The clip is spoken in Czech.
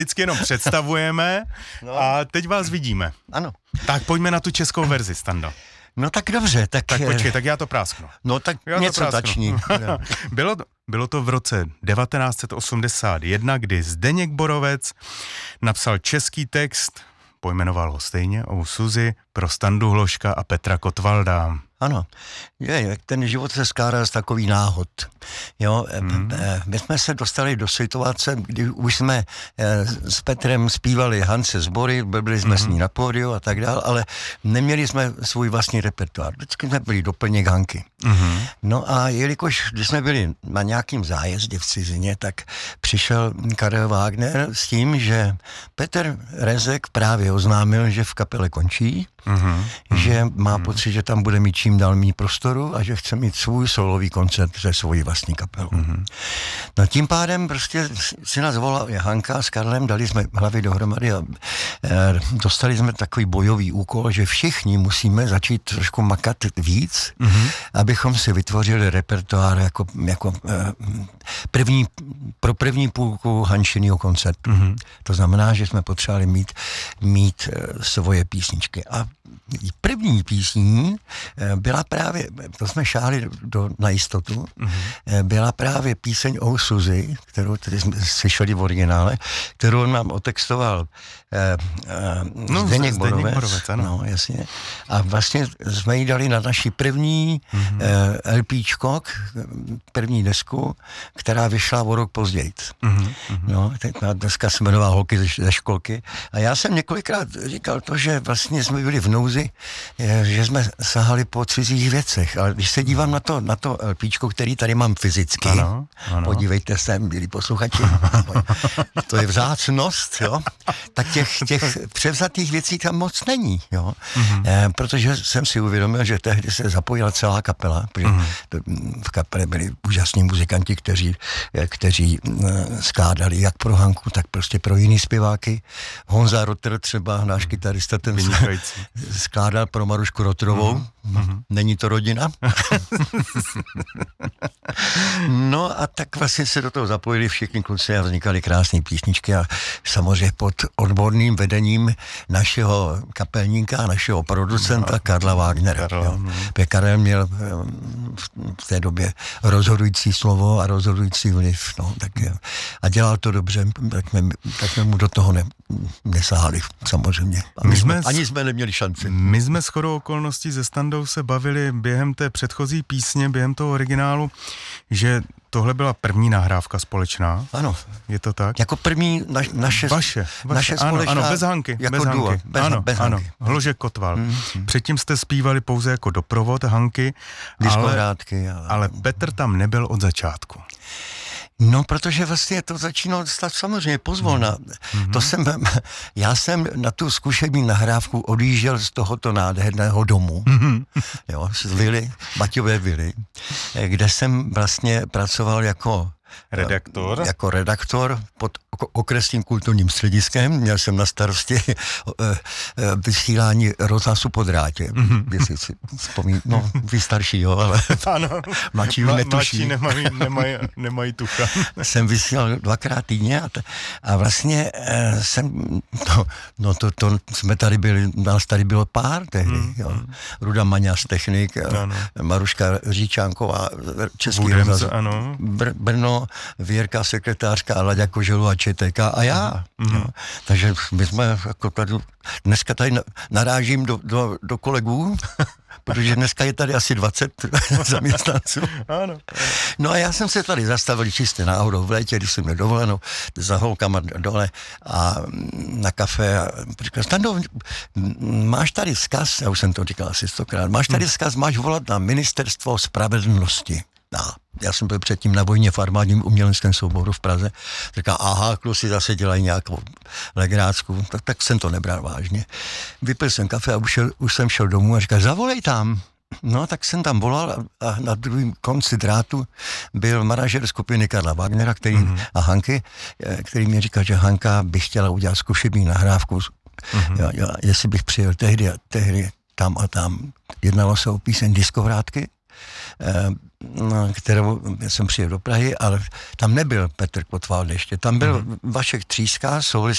vždycky jenom představujeme a teď vás vidíme. Ano. Tak pojďme na tu českou verzi, Stando. No tak dobře, tak počkej, tak já to prásknu. No tak něco začni. Bylo to v roce 1981, kdy Zdeněk Borovec napsal český text, pojmenoval ho stejně, O Suzy, pro Standu Hloška a Petra Kotvalda. Ano, ten život se skládá z takový náhod. Jo, my jsme se dostali do situace, kdy už jsme s Petrem zpívali Hance sbory, byli jsme s ní na pódiu a tak dál, ale neměli jsme svůj vlastní repertoár. Vždycky jsme byli doplněk Hanky. No a jelikož, když jsme byli na nějakým zájezdě v cizině, tak přišel Karel Wagner s tím, že Petr Rezek právě oznámil, že v kapele končí, že má pocit, že tam bude mít čím dál méně prostoru a že chce mít svůj solový koncert se svojí vlastní kapelou. No tím pádem prostě si nás volala Hanka s Karlem, dali jsme hlavy dohromady a dostali jsme takový bojový úkol, že všichni musíme začít trošku makat víc, abychom si vytvořili repertoár jako pro první půlku Hančinýho koncertu. To znamená, že jsme potřebovali mít svoje písničky. A první písní byla právě, to jsme šáhli na jistotu, byla právě píseň O Suzy, kterou tedy jsme slyšeli v originále, kterou nám otextoval Zdeněk Borovec. No, jasně. A vlastně jsme ji dali na naši první LPčko, první desku, která vyšla o rok později. No, dneska se jmenovala Holky ze školky. A já jsem několikrát říkal to, že vlastně jsme byli v nouzi, že jsme sahali po cizích věcech. Ale když se dívám na to LPčko, který tady mám fyzicky, ano. Podívejte se, milí posluchači, to je vzácnost, jo, tak těch převzatých věcí tam moc není, jo. Protože jsem si uvědomil, že tehdy se zapojila celá kapela, protože v kapele byli úžasní muzikanti, kteří skládali jak pro Hanku, tak prostě pro jiný zpěváky. Honza Rotter třeba, náš kytarista, ten skládal pro Marušku Rotterovou. Není to rodina? No a tak vlastně se do toho zapojili všichni kluci a vznikaly krásné písničky a samozřejmě pod odborným vedením našeho kapelníka, našeho producenta Karla Wagnera. Karel měl v té době rozhodující slovo a rozhodující vliv. No, a dělal to dobře, tak jsme mu do toho nesáhli, samozřejmě. Ani jsme neměli šanci. My jsme shodou okolností se Standou se bavili během té předchozí písně, během toho originálu, že tohle byla první nahrávka společná. Ano. Je to tak? Jako první naše společná. Ano, bez Hanky. Jako bez duo. Hanky. Bez Hanky. Hložek Kotval. Předtím jste zpívali pouze jako doprovod Hanky, ale Petr tam nebyl od začátku. No, protože vlastně to začínalo stát samozřejmě pozvolna. Já jsem na tu zkušební nahrávku odjížděl z tohoto nádherného domu, jo, z vily, Baťové vily, kde jsem vlastně pracoval jako redaktor pod okresním kulturním střediskem. Měl jsem na starosti vysílání rozhlasu po drátě. Jestli si vzpomínám, no, vy starší, jo, ale ano, mladší netuší. Nemají tucha. Jsem vysílal 2krát týdně a vlastně jsme tady byli, nás tady bylo pár tehdy, jo. Ruda Maňas, technik, Maruška Říčánková, Český rozhlas, Brno, Věrka, sekretářka, Laďa Koželová, ČTK a já. Jo. Takže my jsme jako tady, dneska tady narážím do kolegů, protože dneska je tady asi 20 zaměstnanců. Ano. No a já jsem se tady zastavil čistě náhodou v létě, když jsem měl dovolenou, za holkama dole a na kafe a říkal, Stando, máš tady vzkaz, já už jsem to říkal asi 100krát, máš tady vzkaz, máš volat na Ministerstvo spravedlnosti. Já jsem byl předtím na vojně v armádním uměleckém souboru v Praze. Říká, aha, kluci zase dělají nějakou legrácku. Tak jsem to nebral vážně. Vypil jsem kafe a už jsem šel domů a říkal, zavolej tam. No, tak jsem tam volal a na druhém konci drátu byl manažer skupiny Karla Wagnera a Hanky, který mi říkal, že Hanka by chtěla udělat zkušební nahrávku. Jestli bych přijel tehdy tam a tam. Jednalo se o píseň Diskovrátky. kterou jsem přijel do Prahy, ale tam nebyl Petr Kotwald ještě, tam byl Vašek Tříska,